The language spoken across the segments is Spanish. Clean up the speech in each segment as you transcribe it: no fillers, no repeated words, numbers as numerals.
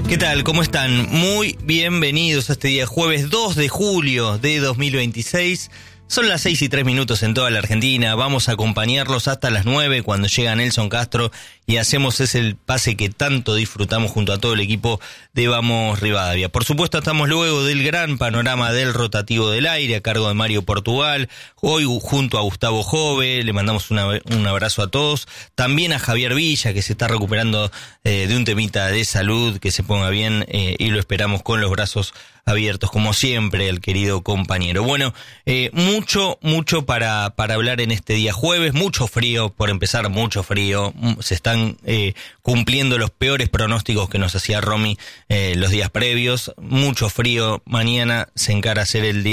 ¿Qué tal? ¿Cómo están? Muy bienvenidos a este día jueves 2 de julio de 2026. Son las 6:03 en toda la Argentina. Vamos a acompañarlos hasta las 9 cuando llega Nelson Castro y hacemos ese pase que tanto disfrutamos junto a todo el equipo de Vamos Rivadavia. Por supuesto, estamos luego del gran panorama del rotativo del aire a cargo de Mario Portugal. Hoy junto a Gustavo Jove, le mandamos un abrazo a todos. También a Javier Villa, que se está recuperando de un temita de salud, que se ponga bien y lo esperamos con los brazos abiertos, como siempre, el querido compañero. Bueno, mucho para hablar en este día jueves, mucho frío, por empezar, mucho frío. Se están cumpliendo los peores pronósticos que nos hacía Romy los días previos. Mucho frío, mañana se encamina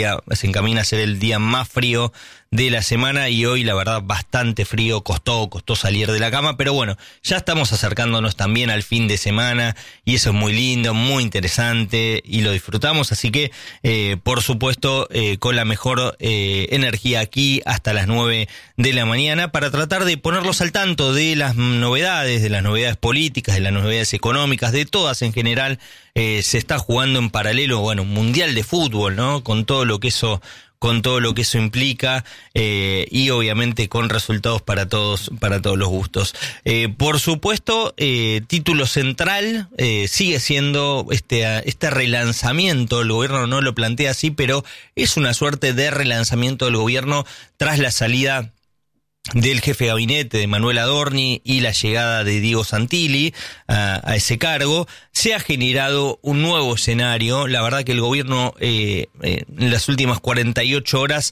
a ser el día más frío de la semana y hoy la verdad bastante frío, costó salir de la cama, pero bueno, ya estamos acercándonos también al fin de semana y eso es muy lindo, muy interesante y lo disfrutamos, así que por supuesto con la mejor energía aquí hasta las 9 de la mañana para tratar de ponerlos al tanto de las novedades políticas, de las novedades económicas, de todas en general. Se está jugando en paralelo, un mundial de fútbol, ¿no? Con todo lo que eso implica y obviamente con resultados para todos los gustos. Por supuesto, título central sigue siendo este relanzamiento. El gobierno no lo plantea así, pero es una suerte de relanzamiento del gobierno tras la salida del jefe de gabinete de Manuel Adorni y la llegada de Diego Santilli a ese cargo. Se ha generado un nuevo escenario. La verdad que el gobierno en las últimas 48 horas,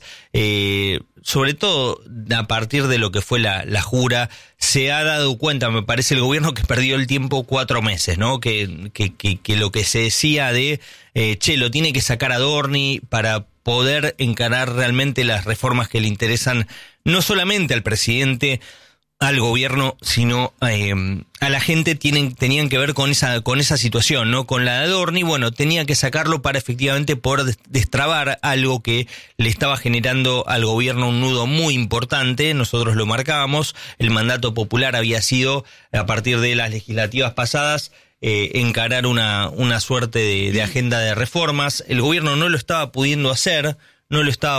sobre todo a partir de lo que fue la jura, se ha dado cuenta, me parece, el gobierno que perdió el tiempo 4 meses, ¿no? Que lo que se decía de lo tiene que sacar Adorni para poder encarar realmente las reformas que le interesan no solamente al presidente, al gobierno, sino a la gente, tenían que ver con esa situación, ¿no? Con la de Adorni, tenía que sacarlo para efectivamente poder destrabar algo que le estaba generando al gobierno un nudo muy importante. Nosotros lo marcábamos, el mandato popular había sido, a partir de las legislativas pasadas, encarar una suerte de agenda de reformas. El gobierno no lo estaba pudiendo hacer, no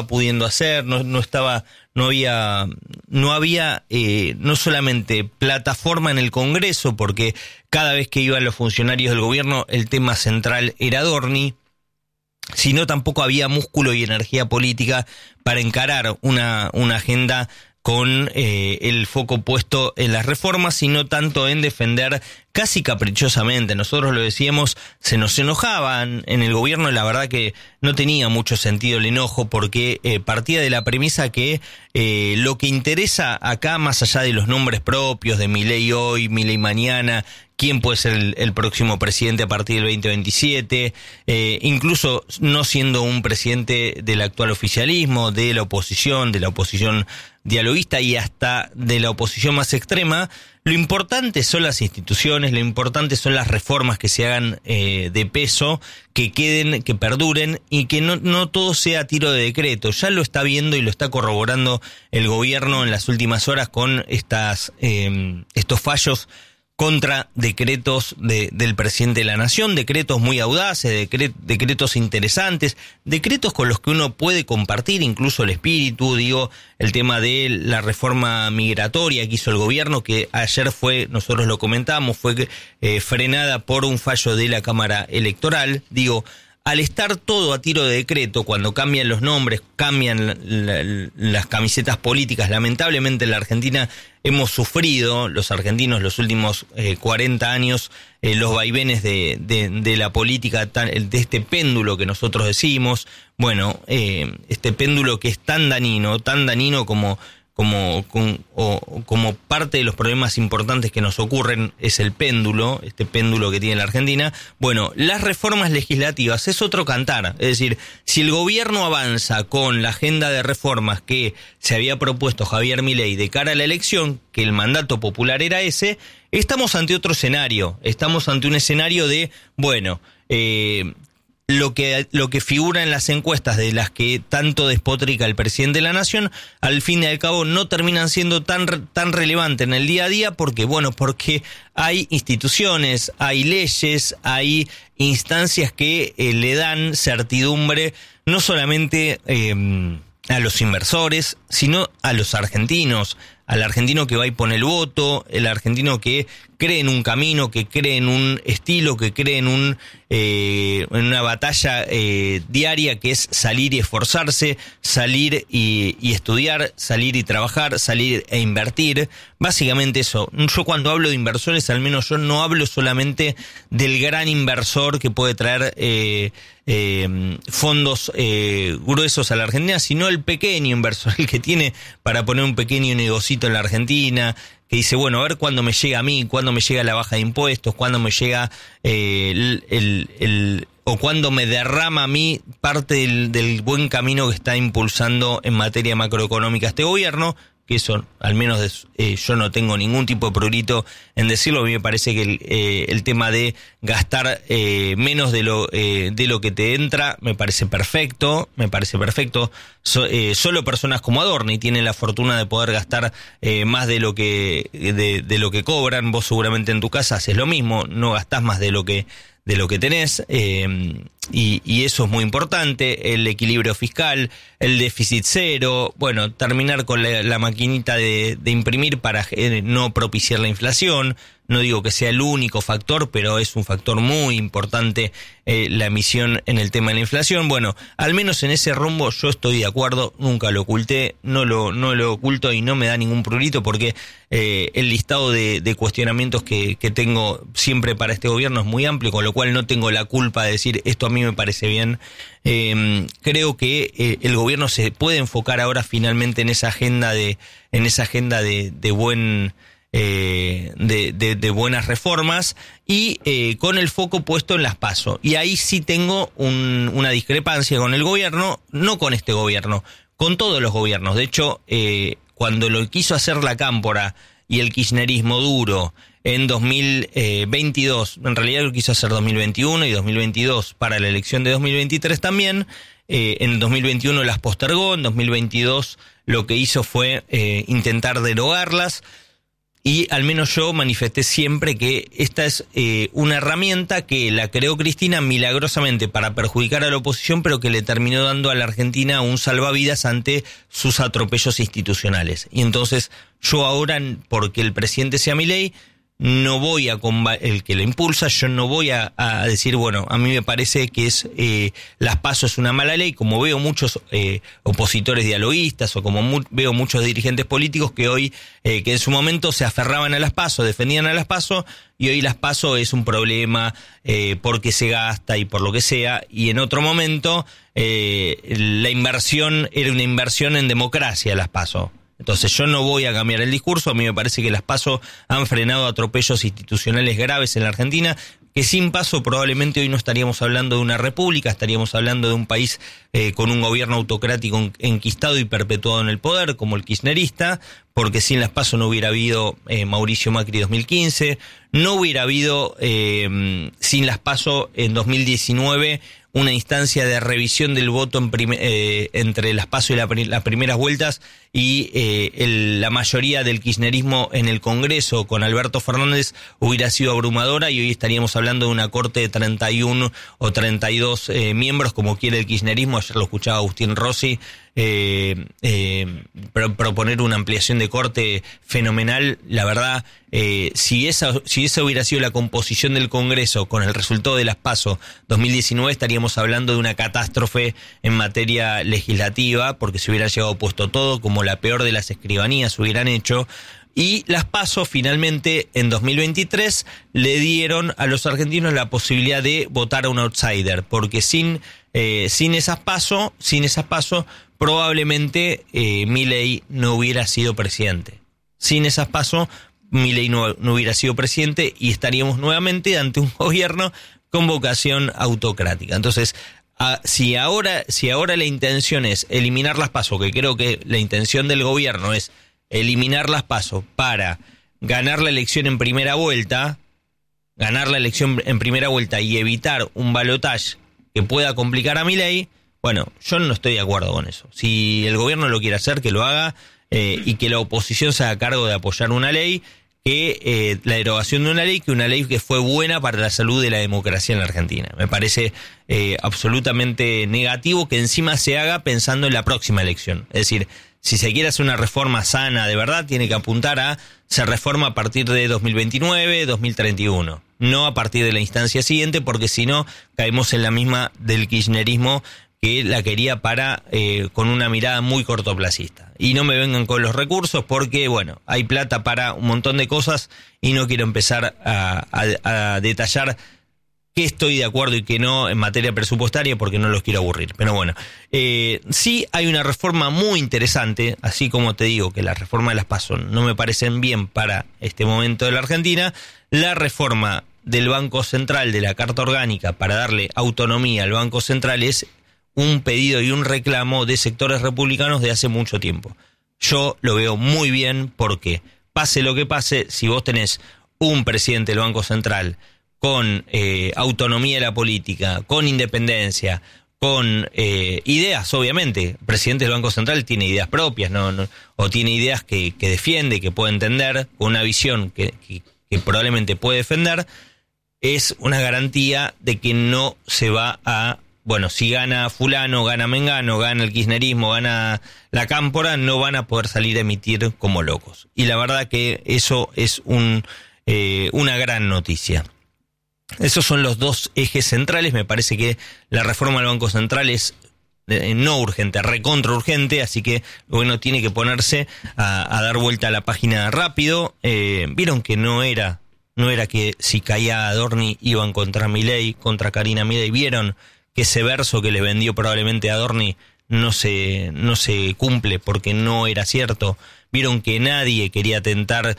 había no solamente plataforma en el Congreso, porque cada vez que iban los funcionarios del gobierno el tema central era Adorni, sino tampoco había músculo y energía política para encarar una agenda con el foco puesto en las reformas, sino tanto en defender casi caprichosamente. Nosotros lo decíamos, se nos enojaban en el gobierno, la verdad que no tenía mucho sentido el enojo, porque partía de la premisa que lo que interesa acá, más allá de los nombres propios, de Milei hoy, Milei mañana, quién puede ser el próximo presidente a partir del 2027, incluso no siendo un presidente del actual oficialismo, de la oposición dialoguista y hasta de la oposición más extrema, lo importante son las instituciones, lo importante son las reformas que se hagan de peso, que queden, que perduren y que no todo sea a tiro de decreto. Ya lo está viendo y lo está corroborando el gobierno en las últimas horas con estos fallos contra decretos del presidente de la Nación, decretos muy audaces, decretos interesantes, decretos con los que uno puede compartir incluso el espíritu, el tema de la reforma migratoria que hizo el gobierno, que ayer nosotros lo comentamos, fue frenada por un fallo de la Cámara Electoral. Al estar todo a tiro de decreto, cuando cambian los nombres, cambian las camisetas políticas, lamentablemente en la Argentina hemos sufrido, los argentinos, los últimos 40 años, los vaivenes de la política, de este péndulo que nosotros decimos, este péndulo que es tan danino como parte de los problemas importantes que nos ocurren es el péndulo, este péndulo que tiene la Argentina. Las reformas legislativas es otro cantar, es decir, si el gobierno avanza con la agenda de reformas que se había propuesto Javier Milei de cara a la elección, que el mandato popular era ese, estamos ante otro escenario, estamos ante un escenario de, lo que figura en las encuestas de las que tanto despotrica el presidente de la nación, al fin y al cabo no terminan siendo tan relevantes en el día a día, porque hay instituciones, hay leyes, hay instancias que le dan certidumbre no solamente a los inversores, sino a los argentinos, al argentino que va y pone el voto, el argentino que cree en un camino, que cree en un estilo, que cree en una batalla diaria, que es salir y esforzarse, salir y estudiar, salir y trabajar, salir e invertir. Básicamente eso. Yo cuando hablo de inversores, al menos yo no hablo solamente del gran inversor que puede traer fondos gruesos a la Argentina, sino el pequeño inversor, el que tiene para poner un pequeño negocito en la Argentina, que dice, bueno, a ver cuándo me llega a mí, cuándo me llega la baja de impuestos, cuándo me llega o cuándo me derrama a mí parte del buen camino que está impulsando en materia macroeconómica este gobierno, que eso, al menos yo no tengo ningún tipo de prurito en decirlo. A mí me parece que el tema de gastar menos de lo que te entra me parece perfecto. Solo personas como Adorni tienen la fortuna de poder gastar más de lo que cobran. Vos seguramente en tu casa haces lo mismo, no gastás más de lo que tenés, y eso es muy importante. El equilibrio fiscal, el déficit cero, bueno, terminar con la maquinita de imprimir para no propiciar la inflación. No digo que sea el único factor, pero es un factor muy importante la emisión en el tema de la inflación. Bueno, al menos en ese rumbo yo estoy de acuerdo, nunca lo oculté, no lo oculto y no me da ningún prurito, porque el listado de cuestionamientos que tengo siempre para este gobierno es muy amplio, con lo cual no tengo la culpa de decir esto a mí me parece bien. Creo que el gobierno se puede enfocar ahora finalmente en esa agenda de buenas reformas y con el foco puesto en las PASO. Y ahí sí tengo una discrepancia con el gobierno, no con este gobierno, con todos los gobiernos. De hecho, cuando lo quiso hacer la Cámpora y el kirchnerismo duro en 2022, en realidad lo quiso hacer 2021 y 2022 para la elección de 2023 también. En 2021 las postergó, en 2022 lo que hizo fue intentar derogarlas. Y al menos yo manifesté siempre que esta es una herramienta que la creó Cristina milagrosamente para perjudicar a la oposición, pero que le terminó dando a la Argentina un salvavidas ante sus atropellos institucionales. Y entonces yo ahora, porque el presidente sea Milei, no voy a el que lo impulsa, yo no voy a decir, bueno, a mí me parece que las PASO es una mala ley, como veo muchos opositores dialoguistas o como veo muchos dirigentes políticos que hoy, que en su momento se aferraban a las PASO, defendían a las PASO, y hoy las PASO es un problema porque se gasta y por lo que sea, y en otro momento la inversión era una inversión en democracia, las PASO. Entonces yo no voy a cambiar el discurso. A mí me parece que las PASO han frenado atropellos institucionales graves en la Argentina, que sin PASO probablemente hoy no estaríamos hablando de una república, estaríamos hablando de un país con un gobierno autocrático enquistado y perpetuado en el poder, como el kirchnerista, porque sin las PASO no hubiera habido Mauricio Macri 2015, no hubiera habido sin las PASO en 2019 una instancia de revisión del voto entre las PASO y las primeras vueltas, y la mayoría del kirchnerismo en el Congreso con Alberto Fernández hubiera sido abrumadora, y hoy estaríamos hablando de una corte de 31 o 32 miembros, como quiere el kirchnerismo. Ayer lo escuchaba Agustín Rossi proponer una ampliación de corte fenomenal. La verdad, si esa hubiera sido la composición del Congreso con el resultado de las PASO 2019, estaríamos hablando de una catástrofe en materia legislativa, porque se hubiera llegado puesto todo, como la peor de las escribanías hubieran hecho. Y las PASO finalmente en 2023 le dieron a los argentinos la posibilidad de votar a un outsider, porque sin esas PASO probablemente Milei no hubiera sido presidente. Sin esas PASO Milei no hubiera sido presidente, y estaríamos nuevamente ante un gobierno con vocación autocrática. Entonces, si ahora la intención es eliminar las PASO, que creo que la intención del gobierno es eliminar las PASO para ganar la elección en primera vuelta y evitar un balotaje que pueda complicar a Milei, bueno, yo no estoy de acuerdo con eso. Si el gobierno lo quiere hacer, que lo haga, y que la oposición se haga cargo de apoyar una ley, que la derogación de una ley que fue buena para la salud de la democracia en la Argentina. Me parece absolutamente negativo que encima se haga pensando en la próxima elección. Es decir, si se quiere hacer una reforma sana de verdad, tiene que apuntar a se reforma a partir de 2029, 2031, no a partir de la instancia siguiente, porque si no caemos en la misma del kirchnerismo, que la quería para con una mirada muy cortoplacista. Y no me vengan con los recursos porque, bueno, hay plata para un montón de cosas y no quiero empezar a detallar qué estoy de acuerdo y qué no en materia presupuestaria porque no los quiero aburrir. Pero bueno, sí hay una reforma muy interesante, así como te digo que la reforma de las PASO no me parecen bien para este momento de la Argentina. La reforma del Banco Central, de la Carta Orgánica, para darle autonomía al Banco Central es un pedido y un reclamo de sectores republicanos de hace mucho tiempo. Yo lo veo muy bien porque, pase lo que pase, si vos tenés un presidente del Banco Central con autonomía de la política, con independencia, con ideas, obviamente, el presidente del Banco Central tiene ideas propias, o tiene ideas que defiende, que puede entender, con una visión que probablemente puede defender, es una garantía de que no se va a... Bueno, si gana fulano, gana Mengano, gana el kirchnerismo, gana la Cámpora, no van a poder salir a emitir como locos. Y la verdad que eso es una gran noticia. Esos son los dos ejes centrales. Me parece que la reforma del Banco Central es no urgente, recontra urgente, así que el gobierno tiene que ponerse a dar vuelta a la página rápido. Vieron que no era que si caía Adorni iban contra Milei, contra Karina Milei. Vieron que ese verso que le vendió probablemente Adorni no se cumple porque no era cierto. Vieron que nadie quería atentar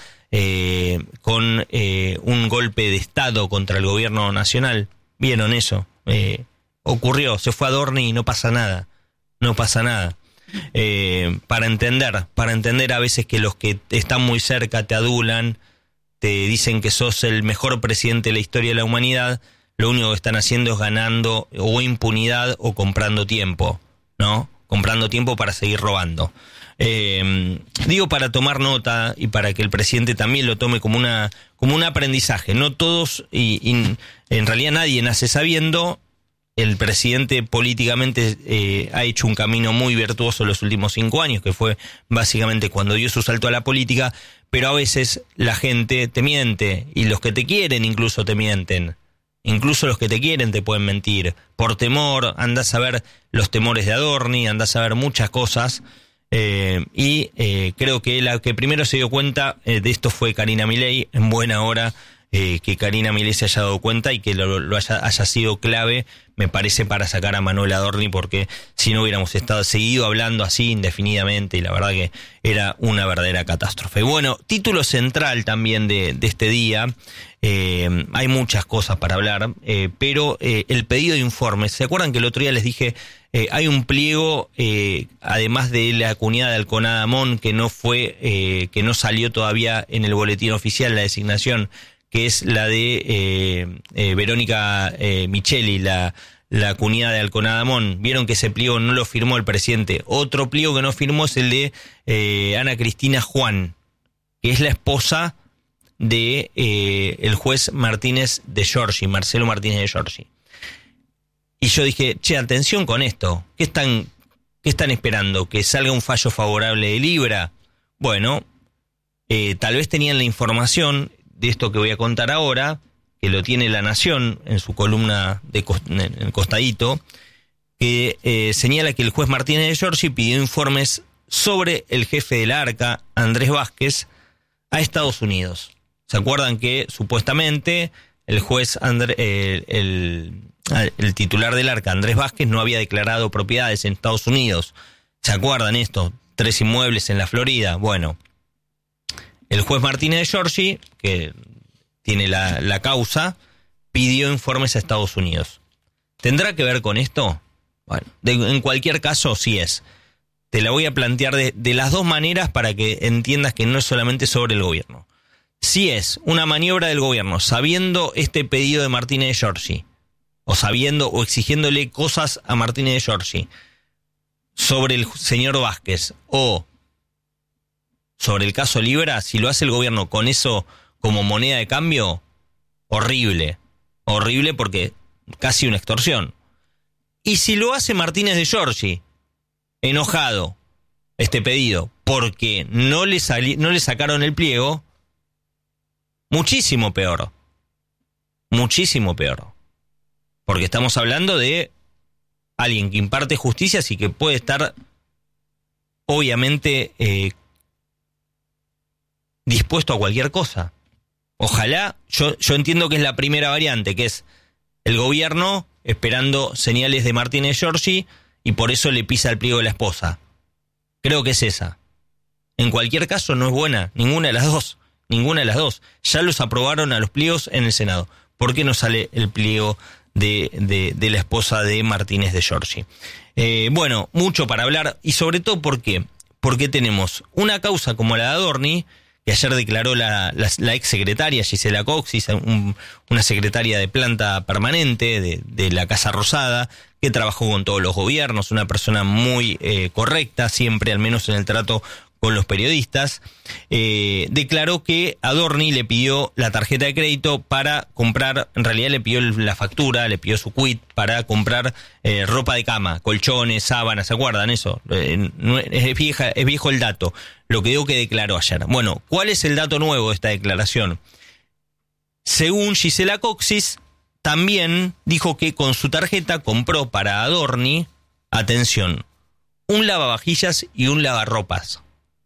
con un golpe de Estado contra el gobierno nacional. Vieron eso. Ocurrió, se fue Adorni y no pasa nada. No pasa nada. Para entender a veces que los que están muy cerca te adulan, te dicen que sos el mejor presidente de la historia de la humanidad, lo único que están haciendo es ganando o impunidad o comprando tiempo, ¿no? Comprando tiempo para seguir robando. Digo para tomar nota y para que el presidente también lo tome como un aprendizaje. No todos, y en realidad nadie nace sabiendo. El presidente políticamente ha hecho un camino muy virtuoso en los últimos 5 años, que fue básicamente cuando dio su salto a la política, pero a veces la gente te miente, y los que te quieren incluso te mienten. Incluso los que te quieren te pueden mentir. Por temor, andás a ver los temores de Adorni, andás a ver muchas cosas. Creo que la que primero se dio cuenta de esto fue Karina Milei. En buena hora que Karina Milei se haya dado cuenta y que haya sido clave, me parece, para sacar a Manuel Adorni, porque si no hubiéramos seguido hablando así indefinidamente, y la verdad que era una verdadera catástrofe. Bueno, título central también de este día. Hay muchas cosas para hablar, pero el pedido de informes. ¿Se acuerdan que el otro día les dije hay un pliego, además de la cuñada de Alconada Amón, que no salió todavía en el boletín oficial la designación, que es la de Verónica Micheli, la cuñada de Alconada Amón? Vieron que ese pliego no lo firmó el presidente. Otro pliego que no firmó es el de Ana Cristina Juan, que es la esposa de el juez Martínez de Giorgi, Marcelo Martínez de Giorgi. Y yo dije, atención con esto. ¿Qué están esperando? ¿Que salga un fallo favorable de Libra? Bueno, tal vez tenían la información de esto que voy a contar ahora, que lo tiene La Nación en su columna en el costadito, que señala que el juez Martínez de Giorgi pidió informes sobre el jefe del ARCA, Andrés Vázquez, a Estados Unidos. ¿Se acuerdan que supuestamente el juez el titular del ARCA, Andrés Vázquez, no había declarado propiedades en Estados Unidos? ¿Se acuerdan esto? 3 inmuebles en la Florida. Bueno, el juez Martínez de Giorgi, que tiene la causa, pidió informes a Estados Unidos. ¿Tendrá que ver con esto? Bueno, en cualquier caso, sí es. Te la voy a plantear de las dos maneras para que entiendas que no es solamente sobre el gobierno. Si es una maniobra del gobierno, sabiendo este pedido de Martínez de Giorgi, o sabiendo o exigiéndole cosas a Martínez de Giorgi sobre el señor Vázquez o sobre el caso Libra, si lo hace el gobierno con eso como moneda de cambio, horrible porque casi una extorsión. Y si lo hace Martínez de Giorgi, enojado, este pedido, porque no le sacaron el pliego, muchísimo peor. Porque estamos hablando de alguien que imparte justicia y que puede estar, obviamente, dispuesto a cualquier cosa. Ojalá, yo entiendo que es la primera variante, que es el gobierno esperando señales de Martínez de Giorgi y por eso le pisa el pliego de la esposa. Creo que es esa. En cualquier caso no es buena, ninguna de las dos. Ya los aprobaron a los pliegos en el Senado. ¿Por qué no sale el pliego de la esposa de Martínez de Giorgi? Bueno, mucho para hablar y sobre todo ¿por qué? Porque tenemos una causa como la de Adorni, que ayer declaró la ex secretaria Gisela Coxis, una secretaria de planta permanente de la Casa Rosada, que trabajó con todos los gobiernos, una persona muy correcta, siempre al menos en el trato con los periodistas, declaró que Adorni le pidió la tarjeta de crédito para comprar, en realidad le pidió la factura, le pidió su quit para comprar ropa de cama, colchones, sábanas, ¿se acuerdan eso? Es viejo el dato, lo que digo que declaró ayer. Bueno, ¿cuál es el dato nuevo de esta declaración? Según Gisela Coxis, también dijo que con su tarjeta compró para Adorni, atención, un lavavajillas y un lavarropas.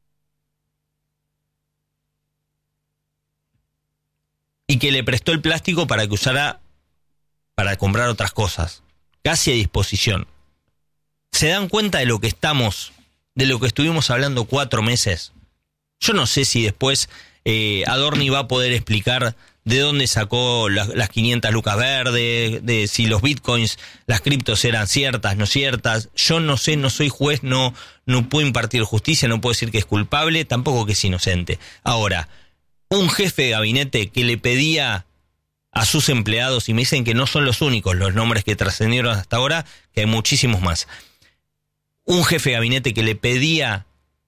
Y que le prestó el plástico para que usara para comprar otras cosas, casi a disposición. ¿Se dan cuenta de lo que estuvimos hablando 4 meses? Yo no sé si después Adorni va a poder explicar de dónde sacó las 500 lucas verdes, de si los bitcoins, las criptos eran ciertas, no ciertas. Yo no sé, no soy juez, no puedo impartir justicia, no puedo decir que es culpable, tampoco que es inocente. Ahora, un jefe de gabinete que le pedía a sus empleados, y me dicen que no son los únicos los nombres que trascendieron hasta ahora, que hay muchísimos más. Un jefe de gabinete que le pedía,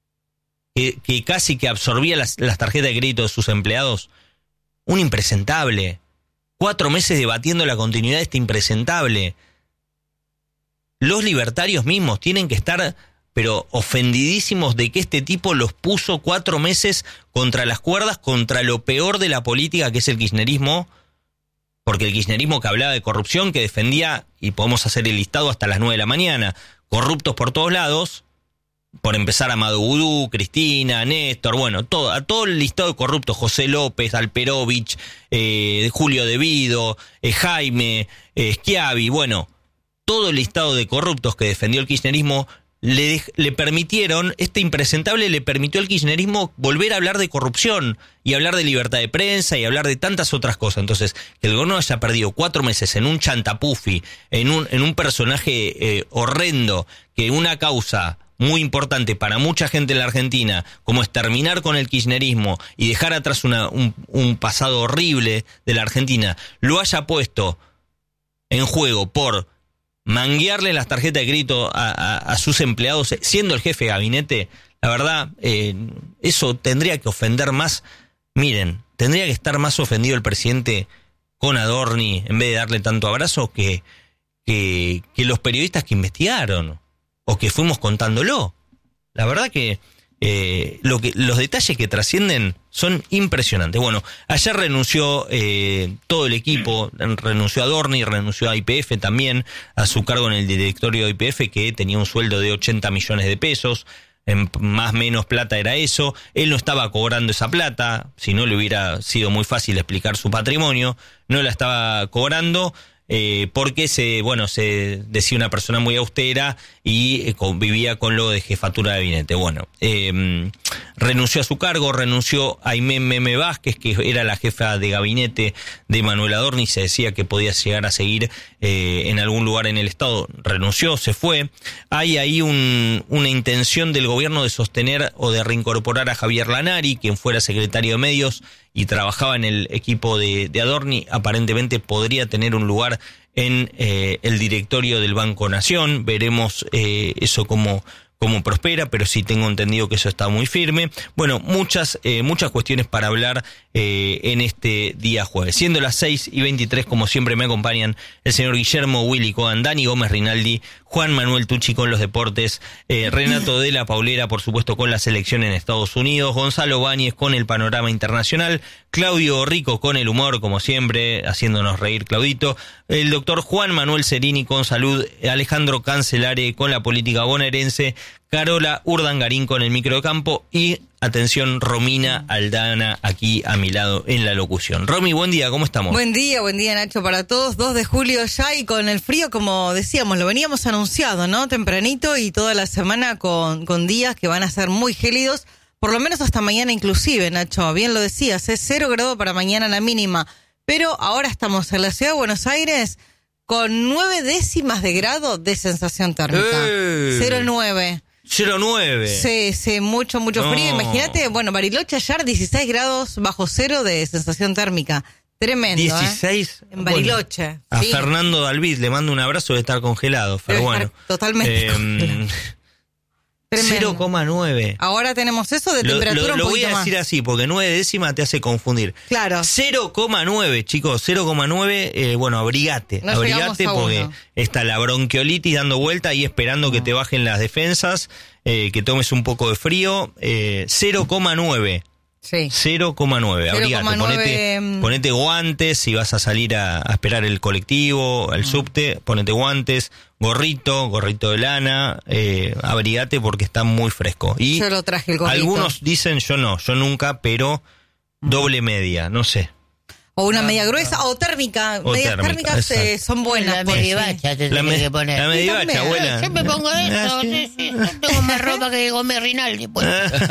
que casi que absorbía las tarjetas de crédito de sus empleados, un impresentable. 4 meses debatiendo la continuidad de este impresentable. Los libertarios mismos tienen que estar pero ofendidísimos de que este tipo los puso 4 meses contra las cuerdas, contra lo peor de la política que es el kirchnerismo, porque el kirchnerismo que hablaba de corrupción, que defendía, y podemos hacer el listado hasta las 9 de la mañana, corruptos por todos lados, por empezar Amado Vudú, Cristina, Néstor, bueno, a todo el listado de corruptos, José López, Alperovich, Julio Devido, Jaime, Schiavi, bueno, todo el listado de corruptos que defendió el kirchnerismo, le permitieron, este impresentable le permitió al kirchnerismo volver a hablar de corrupción y hablar de libertad de prensa y hablar de tantas otras cosas. Entonces, que el gobierno haya perdido 4 meses en un chantapufi, en un personaje horrendo, que una causa muy importante para mucha gente en la Argentina, como es terminar con el kirchnerismo y dejar atrás un pasado horrible de la Argentina, lo haya puesto en juego por manguearle las tarjetas de crédito a sus empleados, siendo el jefe de gabinete, la verdad, eso tendría que ofender más. Miren, tendría que estar más ofendido el presidente con Adorni, en vez de darle tanto abrazo, que los periodistas que investigaron, o que fuimos contándolo. La verdad que los detalles que trascienden son impresionantes. Bueno, ayer renunció todo el equipo, renunció Adorni, renunció a YPF también, a su cargo en el directorio de YPF, que tenía un sueldo de 80 millones de pesos, más o menos plata era eso. Él no estaba cobrando esa plata, si no le hubiera sido muy fácil explicar su patrimonio, no la estaba cobrando, porque se decía una persona muy austera y vivía con lo de jefatura de gabinete. Bueno, renunció a su cargo, renunció a Meme Vázquez, que era la jefa de gabinete de Manuel Adorni, se decía que podía llegar a seguir en algún lugar en el Estado, renunció, se fue. Hay ahí una intención del gobierno de sostener o de reincorporar a Javier Lanari, quien fuera secretario de Medios y trabajaba en el equipo de Adorni, aparentemente podría tener un lugar en el directorio del Banco Nación. Veremos eso cómo prospera, pero sí tengo entendido que eso está muy firme. Bueno, muchas cuestiones para hablar en este día jueves. Siendo las 6:23, como siempre me acompañan el señor Guillermo Willy Cogan, Dani Gómez Rinaldi, Juan Manuel Tucci con los deportes, Renato de la Paulera, por supuesto, con la selección en Estados Unidos, Gonzalo Báñez con el panorama internacional, Claudio Rico con el humor, como siempre, haciéndonos reír, Claudito, el doctor Juan Manuel Cerini con salud, Alejandro Cancelare con la política bonaerense, Carola Urdangarín con el microcampo y, atención, Romina Aldana aquí a mi lado en la locución. Romy, buen día, ¿cómo estamos? Buen día Nacho, para todos. 2 de julio ya, y con el frío, como decíamos, lo veníamos anunciado, ¿no? Tempranito, y toda la semana con días que van a ser muy gélidos, por lo menos hasta mañana inclusive, Nacho. Bien lo decías, es 0 grados para mañana la mínima, pero ahora estamos en la ciudad de Buenos Aires con 9 décimas de grado de sensación térmica. 0,9. 0,9. Sí, mucho frío. Imagínate, bueno, Bariloche ayer 16 grados bajo cero de sensación térmica. Tremendo, 16 en Bariloche. Bueno, sí. A Fernando Dalvid le mando un abrazo de estar congelado, pero bueno. Totalmente congelado. 0,9. Ahora tenemos eso de temperatura un poquito más. Lo voy a decir así, porque 9 décimas te hace confundir. Claro. 0,9, chicos, 0,9, bueno, abrigate porque está la bronquiolitis dando vuelta y esperando que te bajen las defensas, que tomes un poco de frío. 0,9. Sí. 0,9, abrigate, ponete guantes si vas a salir a esperar el colectivo, el subte, ponete guantes, gorrito de lana, abrigate porque está muy fresco. Y yo lo traje el gorrito. Algunos dicen, yo nunca, pero doble media, no sé. O una media gruesa, o térmica. Medias térmicas son buenas. La medivacha te tenés que poner. La medivacha, abuela. Yo me pongo eso, sí. No tengo más ropa que Gómez Rinaldi. Pues.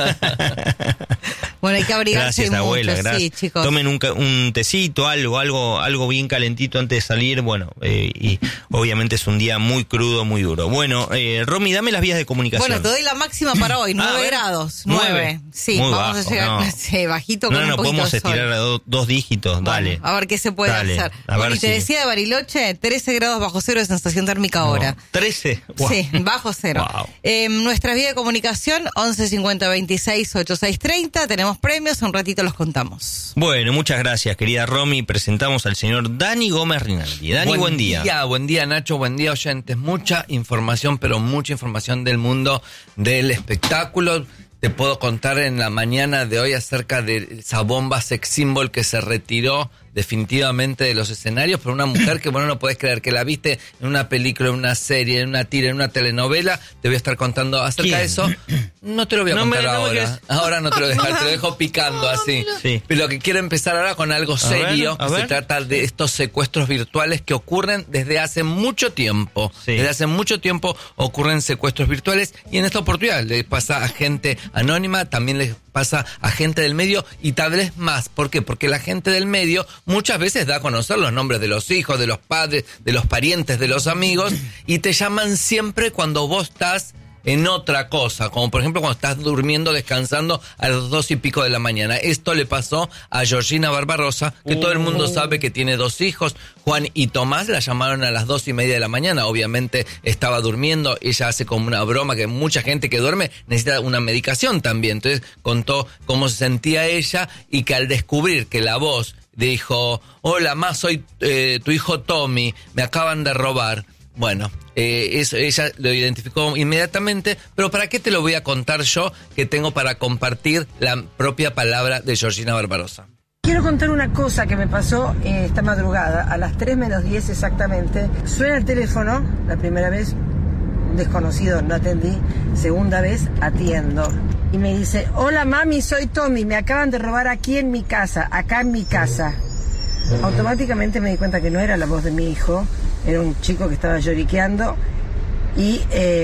Bueno, hay que abrigarse gracias, mucho, abuela, gracias. Sí, chicos. Tomen un tecito, algo bien calentito antes de salir, bueno, y obviamente es un día muy crudo, muy duro. Bueno, Romy, dame las vías de comunicación. Bueno, te doy la máxima para hoy, 9 grados. 9. Sí, muy vamos bajo, a llegar bajito con un poquito podemos de sol. estirar a 2 dígitos, dale. A ver qué se puede hacer. Bueno, y te decía de Bariloche, 13 grados bajo cero de sensación térmica ahora. 13. Wow. Sí, bajo cero. Wow. Nuestra vía de comunicación, 11 50 26 86 30. Tenemos premios, un ratito los contamos. Bueno, muchas gracias, querida Romy. Presentamos al señor Dani Gómez Rinaldi. Dani, buen día. Buen día, Nacho, buen día, oyentes. Mucha información, pero mucha información del mundo del espectáculo. Te puedo contar en la mañana de hoy acerca de esa bomba sex symbol que se retiró definitivamente de los escenarios por una mujer que, bueno, no podés creer que la viste en una película, en una serie, en una tira, en una telenovela. Te voy a estar contando acerca de eso. No te lo voy a contar ahora. Ahora no te lo dejo, te lo dejo picando así. Sí. Pero lo que quiero empezar ahora con algo serio, que se trata de estos secuestros virtuales que ocurren desde hace mucho tiempo. Sí. Desde hace mucho tiempo ocurren secuestros virtuales, y en esta oportunidad les pasa a gente anónima, también les pasa a gente del medio, y tal vez más. ¿Por qué? Porque la gente del medio muchas veces da a conocer los nombres de los hijos, de los padres, de los parientes, de los amigos, y te llaman siempre cuando vos estás en otra cosa, como por ejemplo cuando estás durmiendo, descansando a las 2 y pico de la mañana. Esto le pasó a Georgina Barbarossa, que todo el mundo sabe que tiene 2 hijos, Juan y Tomás. La llamaron a las 2:30 de la mañana, obviamente estaba durmiendo. Ella hace como una broma que mucha gente que duerme necesita una medicación también. Entonces contó cómo se sentía ella, y que al descubrir que la voz dijo: hola, ma, soy tu hijo Tommy, me acaban de robar. Bueno, eso ella lo identificó inmediatamente, pero ¿para qué te lo voy a contar yo, que tengo para compartir la propia palabra de Georgina Barbarossa? Quiero contar una cosa que me pasó esta madrugada, a las 3 menos 10 exactamente. Suena el teléfono, la primera vez, desconocido, no atendí. Segunda vez, atiendo. Y me dice: hola mami, soy Tommy, me acaban de robar aquí en mi casa, acá en mi casa. Automáticamente me di cuenta que no era la voz de mi hijo, era un chico que estaba lloriqueando, y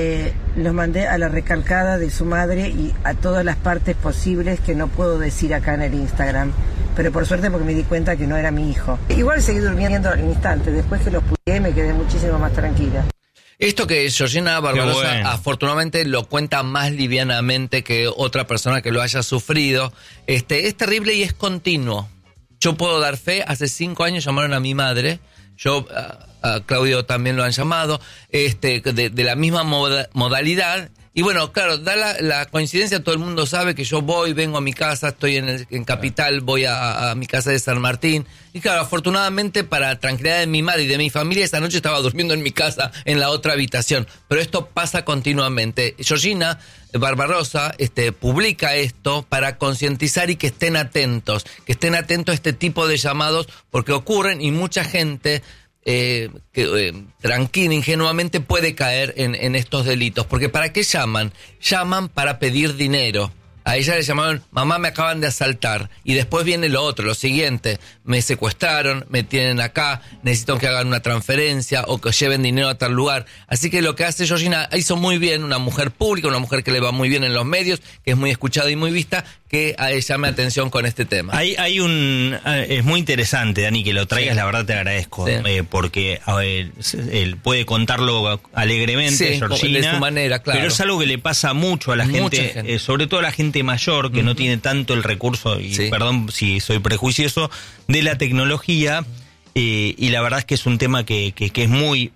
los mandé a la recalcada de su madre y a todas las partes posibles que no puedo decir acá en el Instagram. Pero por suerte, porque me di cuenta que no era mi hijo. Igual seguí durmiendo al instante, después que los pude me quedé muchísimo más tranquila. Esto que Georgina Barbarosa bueno. afortunadamente lo cuenta más livianamente que otra persona que lo haya sufrido. Es terrible y es continuo. Yo puedo dar fe, hace 5 años llamaron a mi madre, a Claudio también lo han llamado, de la misma modalidad. Y bueno, claro, da la coincidencia, todo el mundo sabe que yo vengo a mi casa, estoy en Capital, voy a mi casa de San Martín. Y claro, afortunadamente para tranquilidad de mi madre y de mi familia, esta noche estaba durmiendo en mi casa, en la otra habitación. Pero esto pasa continuamente. Georgina Barbarosa publica esto para concientizar y que estén atentos a este tipo de llamados, porque ocurren y mucha gente... tranquila, ingenuamente puede caer en estos delitos. Porque ¿para qué llaman? Llaman para pedir dinero. A ella le llamaron, mamá, me acaban de asaltar. Y después viene lo siguiente, me secuestraron, me tienen acá, necesito que hagan una transferencia o que lleven dinero a tal lugar. Así que lo que hace Georgina, hizo muy bien, una mujer pública, una mujer que le va muy bien en los medios, que es muy escuchada y muy vista, que llame atención con este tema. Es muy interesante, Dani, que lo traigas, la verdad te agradezco, porque él puede contarlo alegremente, Georgina, de su manera, claro. Pero es algo que le pasa mucho a la gente. Sobre todo a la gente mayor, que no tiene tanto el recurso, y perdón si soy prejuicioso, de la tecnología. Y la verdad es que es un tema que es muy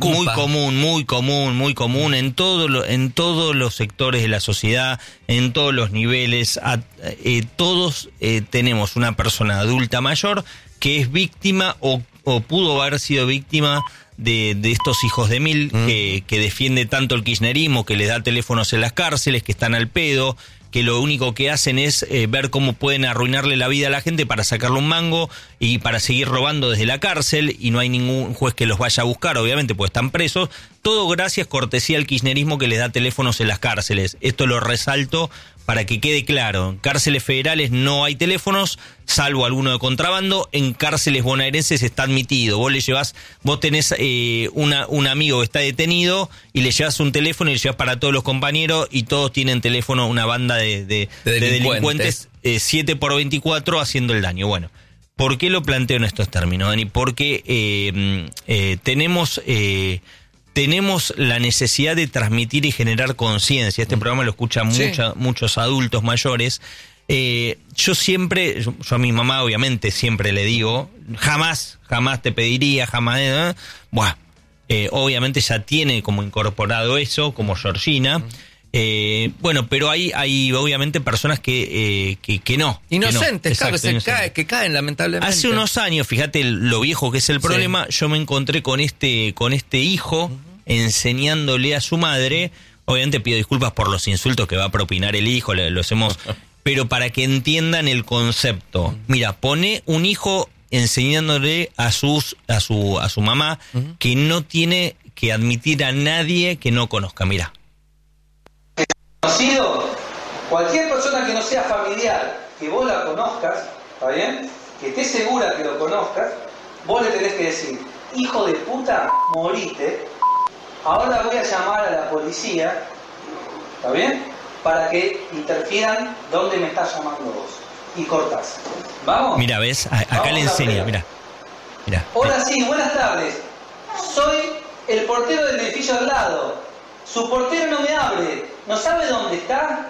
común en todos los sectores de la sociedad, en todos los niveles. Todos tenemos una persona adulta mayor que es víctima o pudo haber sido víctima de estos hijos de mil que defiende tanto el kirchnerismo, que les da teléfonos en las cárceles, que están al pedo, que lo único que hacen es ver cómo pueden arruinarle la vida a la gente para sacarle un mango y para seguir robando desde la cárcel, y no hay ningún juez que los vaya a buscar, obviamente, porque están presos. Todo gracias, cortesía al kirchnerismo que les da teléfonos en las cárceles. Esto lo resalto para que quede claro. En cárceles federales no hay teléfonos, salvo alguno de contrabando. En cárceles bonaerenses está admitido. Vos tenés un amigo que está detenido y le llevas un teléfono y le llevas para todos los compañeros, y todos tienen teléfono, una banda de delincuentes 7x24 haciendo el daño. Bueno, ¿por qué lo planteo en estos términos, Dani? Porque tenemos la necesidad de transmitir y generar conciencia. Este programa lo escuchan muchos adultos mayores. Yo a mi mamá obviamente siempre le digo, jamás te pediría, jamás. Obviamente ya tiene como incorporado eso, como Georgina. Pero hay obviamente personas que no. Inocentes, que no. Exacto, que caen lamentablemente. Hace unos años, fíjate lo viejo que es el problema, yo me encontré con este hijo enseñándole a su madre. Obviamente pido disculpas por los insultos que va a propinar el hijo, lo hacemos, pero para que entiendan el concepto. Mira, pone un hijo enseñándole a su mamá que no tiene que admitir a nadie que no conozca. Mira. Conocido, cualquier persona que no sea familiar, que vos la conozcas, ¿está bien? Que estés segura que lo conozcas, vos le tenés que decir, hijo de puta, morite, ahora voy a llamar a la policía, ¿está bien? Para que interfieran donde me estás llamando vos. Y cortás. ¿Vamos? Mira, ¿ves? Acá le enseña, mira. Hola, sí, buenas tardes. Soy el portero del edificio al lado. Su portero no me abre. ¿No sabe dónde está?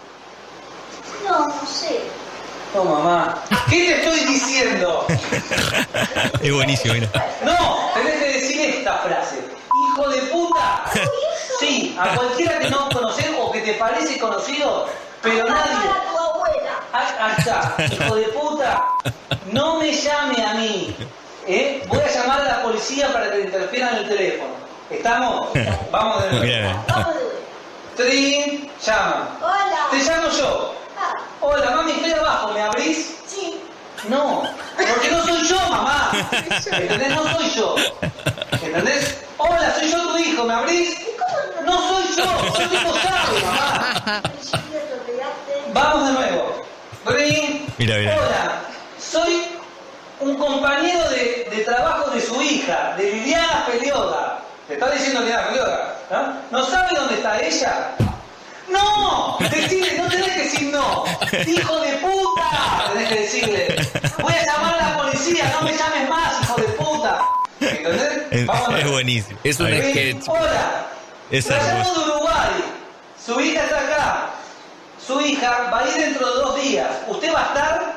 No sé. No, mamá. ¿Qué te estoy diciendo? Es buenísimo, mira. No, tenés que decir esta frase. ¡Hijo de puta! Sí, a cualquiera que no conoces o que te parece conocido, pero nadie. A tu abuela. Ahí está, hijo de puta. No me llame a mí. Voy a llamar a la policía para que interfieran en el teléfono. ¿Estamos? Vamos de nuevo. Vamos de nuevo. Trin, llama. Hola. Te llamo yo. Hola, mami, estoy abajo, ¿me abrís? Sí. No, porque no soy yo, mamá. ¿Entendés? No soy yo. ¿Entendés? Hola, soy yo tu hijo, ¿me abrís? No soy yo, soy tu hijo sabe, mamá. Vamos de nuevo. Trin. Mira. Hola, soy un compañero de trabajo de su hija, de Liliana Pelioda. ¿Te está diciendo Liliana Pelioda? ¿No sabe dónde está ella? ¡No! Decirle, no tenés que decir no. ¡Hijo de puta! Tenés que decirle. Voy a llamar a la policía, no me llames más, hijo de puta. ¿Entendés? Vamos. Es buenísimo. Es un A ver. sketch. Hola. Es Yo llamo hermoso. de Uruguay. Su hija está acá. Su hija va a ir dentro de 2 días. ¿Usted va a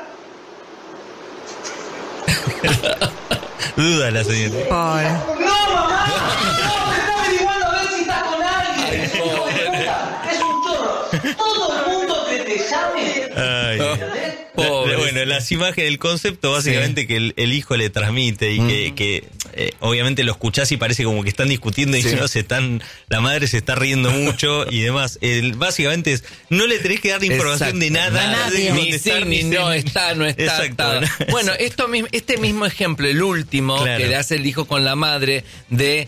estar? Duda la señora. Pobre. ¡No, mamá! ¡No! Me está averiguando a ver si estás con alguien. Hijo de puta. Es un chorro. Todo el mundo que te llame. Ay. ¿Entendés? Pobre. Bueno, las imágenes, el concepto básicamente que el hijo le transmite y que obviamente lo escuchás y parece como que están discutiendo y Sí. la madre se está riendo mucho y demás. Básicamente es, no le tenés que dar información de Exacto. nada. A nadie. de Ni contestar, sí, ni no sí. está, no está. Exacto. está. Bueno, este mismo ejemplo, el último Claro. que le hace el hijo con la madre de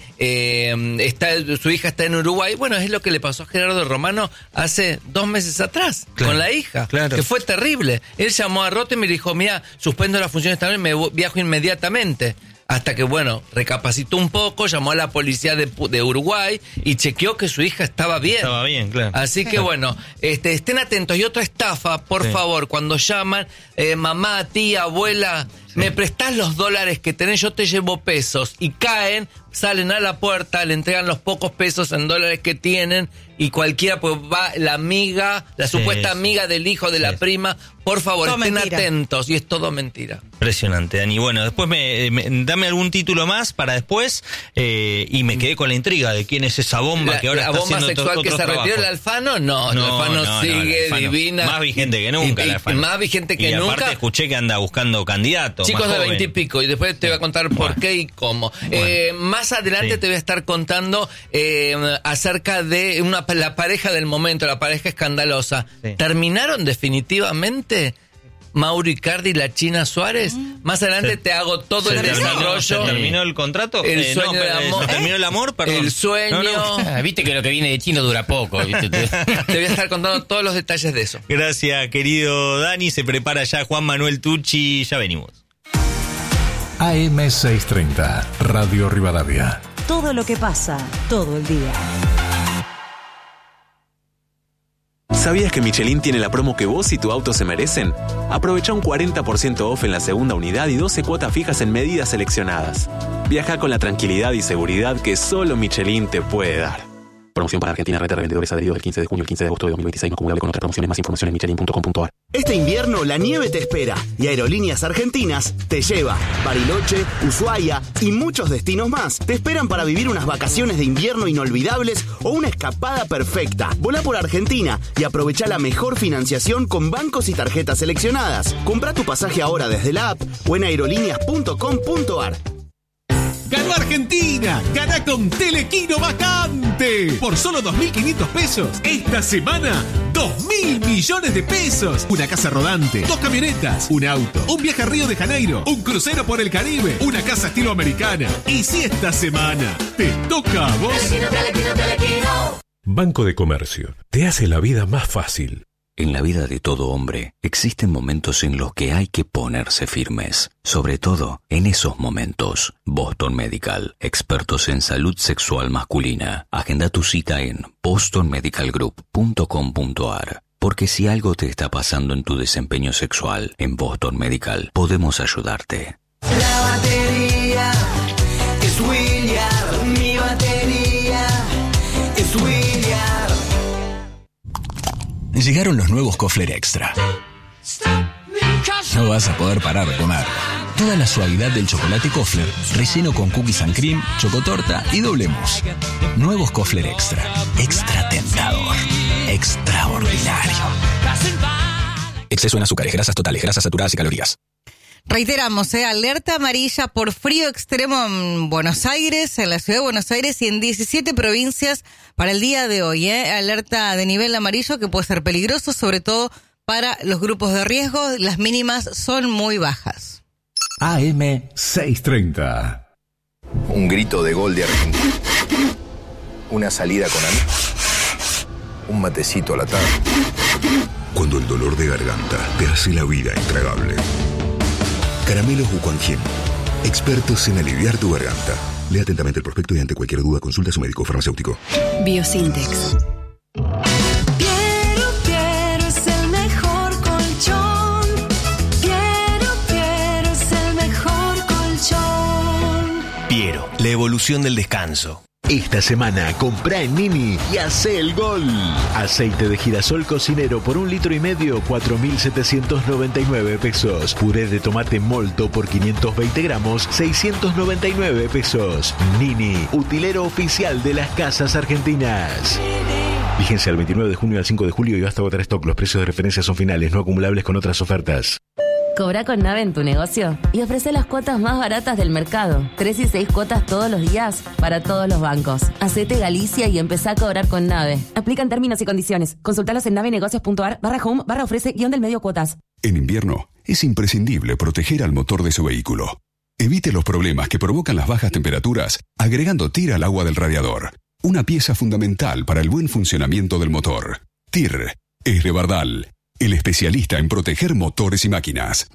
su hija está en Uruguay, bueno, es lo que le pasó a Gerardo Romano hace 2 meses atrás, Claro. con la hija, Claro. que fue terrible. Él llamó a Rotem y me dijo, mira, suspendo las funciones también, viajo inmediatamente. Hasta que, bueno, recapacitó un poco, llamó a la policía de Uruguay y chequeó que su hija estaba bien. Estaba bien, claro. Así que bueno, estén atentos. Y otra estafa, por Sí. favor, cuando llaman, mamá, tía, abuela, me prestás los dólares que tenés, yo te llevo pesos. Y caen, salen a la puerta, le entregan los pocos pesos en dólares que tienen y cualquiera, pues va la amiga, la Sí, supuesta sí. amiga del hijo de la Sí. prima. Por favor, Todo estén mentira. atentos. Y es todo mentira. Impresionante, Dani. Bueno, después dame algún título más para después y me quedé con la intriga de quién es esa bomba que ahora la está bomba haciendo sexual que otros se retiró. trabajos. ¿El Alfano? No, el No, Alfano no, sigue el Alfano. divina. Más vigente que nunca, el Alfano. Más vigente que y nunca. aparte escuché que anda buscando candidatos. Chicos más de joven. 20 y pico, y después te voy a contar por Bueno. qué y cómo. Bueno. Más adelante Sí. te voy a estar contando acerca de la pareja del momento, la pareja escandalosa. Sí. ¿Terminaron definitivamente Mauro Icardi y la China Suárez? Más adelante Se- te hago todo ¿Se el terminó? desarrollo. ¿Se terminó el contrato? El sueño no, de pero, amor. ¿se terminó el amor? Perdón. El sueño. No, no. Ah, viste que lo que viene de chino dura poco. ¿Viste? Te voy a estar contando todos los detalles de eso. Gracias, querido Dani. Se prepara ya Juan Manuel Tucci. Ya venimos. AM630, Radio Rivadavia. Todo lo que pasa, todo el día. ¿Sabías que Michelin tiene la promo que vos y tu auto se merecen? Aprovecha un 40% off en la segunda unidad y 12 cuotas fijas en medidas seleccionadas. Viaja con la tranquilidad y seguridad que solo Michelin te puede dar. Promoción para Argentina, red de revendedores adheridos del 15 de junio al 15 de agosto de 2026, no acumulable con otras promociones. Más información en michelin.com.ar. Este invierno la nieve te espera y Aerolíneas Argentinas te lleva. Bariloche, Ushuaia y muchos destinos más te esperan para vivir unas vacaciones de invierno inolvidables o una escapada perfecta. Volá por Argentina y aprovecha la mejor financiación con bancos y tarjetas seleccionadas. Comprá tu pasaje ahora desde la app o en aerolíneas.com.ar. ¡Ganó Argentina! ¡Gana con Telequino Vacante! Por solo 2.500 pesos. Esta semana, 2.000 millones de pesos. Una casa rodante, 2 camionetas, un auto, un viaje a Río de Janeiro, un crucero por el Caribe, una casa estilo americana. Y si esta semana te toca a vos... Banco de Comercio. Te hace la vida más fácil. En la vida de todo hombre existen momentos en los que hay que ponerse firmes, sobre todo en esos momentos. Boston Medical, expertos en salud sexual masculina. Agenda tu cita en bostonmedicalgroup.com.ar. Porque si algo te está pasando en tu desempeño sexual, en Boston Medical podemos ayudarte. La batería es William, mi batería es William. Llegaron los nuevos Kofler Extra. No vas a poder parar de comer. Toda la suavidad del chocolate Kofler, relleno con cookies and cream, chocotorta y doble mousse. Nuevos Kofler Extra. Extra tentador. Extraordinario. Exceso en azúcares, grasas totales, grasas saturadas y calorías. Reiteramos, alerta amarilla por frío extremo en Buenos Aires, en la ciudad de Buenos Aires y en 17 provincias para el día de hoy. Alerta de nivel amarillo que puede ser peligroso, sobre todo para los grupos de riesgo. Las mínimas son muy bajas. AM630. Un grito de gol de Argentina. Una salida con amigos. Un matecito a la tarde. Cuando el dolor de garganta te hace la vida intragable. Caramelos Wuquanjin, expertos en aliviar tu garganta. Lea atentamente el prospecto y ante cualquier duda consulta a su médico farmacéutico. Biosintex. Quiero es el mejor colchón. Quiero es el mejor colchón. Piero cocinero, la evolución del descanso. Esta semana comprá en Nini y hacé el gol. Aceite de girasol cocinero por 1,5 litros, 4.799 pesos. Puré de tomate molto por 520 gramos, 699 pesos. Nini, utilero oficial de las casas argentinas. Vigencia del 29 de junio al 5 de julio y basta agotar stock. Los precios de referencia son finales, no acumulables con otras ofertas. Cobra con Nave en tu negocio y ofrece las cuotas más baratas del mercado. 3 y 6 cuotas todos los días para todos los bancos. Hacete Galicia y empezá a cobrar con Nave. Aplican términos y condiciones. Consultalos en navenegocios.ar/home/ofrece-del-medio cuotas. En invierno es imprescindible proteger al motor de su vehículo. Evite los problemas que provocan las bajas temperaturas agregando TIR al agua del radiador. Una pieza fundamental para el buen funcionamiento del motor. TIR es de Bardal, el especialista en proteger motores y máquinas.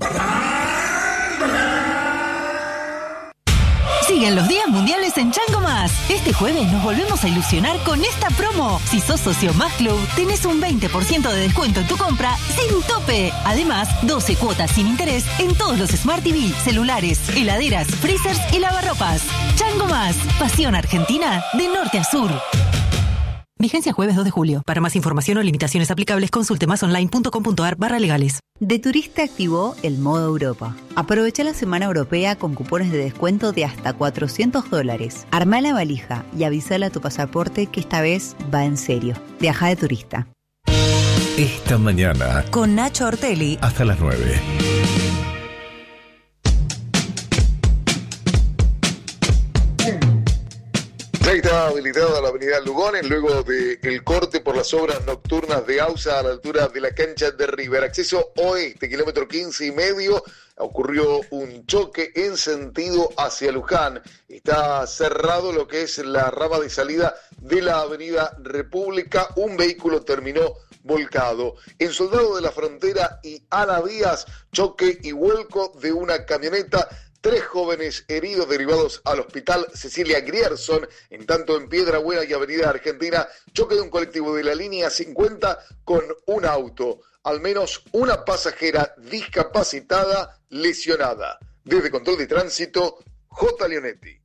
Siguen los días mundiales en Chango Más. Este jueves nos volvemos a ilusionar con esta promo. Si sos socio Más Club, tenés un 20% de descuento en tu compra sin tope. Además, 12 cuotas sin interés en todos los Smart TV, celulares, heladeras, freezers y lavarropas. Chango Más. Pasión argentina de norte a sur. Vigencia jueves 2 de julio. Para más información o limitaciones aplicables, consulte masonline.com.ar/legales. De Turista activó el modo Europa. Aprovecha la semana europea con cupones de descuento de hasta $400. Armá la valija y avísale a tu pasaporte que esta vez va en serio. Viaja de turista. Esta mañana. Con Nacho Ortelli. Hasta las 9. Ya está habilitada la avenida Lugones luego del corte por las obras nocturnas de AUSA a la altura de la cancha de River. Acceso oeste, kilómetro 15,5. Ocurrió un choque en sentido hacia Luján. Está cerrado lo que es la rama de salida de la avenida República. Un vehículo terminó volcado. En Soldado de la Frontera y Ana Díaz, choque y vuelco de una camioneta. 3 jóvenes heridos derivados al hospital Cecilia Grierson. En tanto, en Piedrabuena y Avenida Argentina, choque de un colectivo de la línea 50 con un auto. Al menos una pasajera discapacitada lesionada. Desde Control de Tránsito, J. Leonetti.